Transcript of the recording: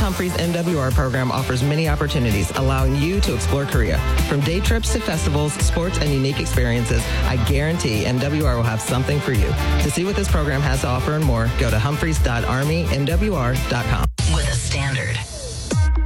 Humphreys MWR program offers many opportunities, allowing you to explore Korea. From day trips to festivals, sports, and unique experiences, I guarantee MWR will have something for you. To see what this program has to offer and more, go to humphreys.armymwr.com.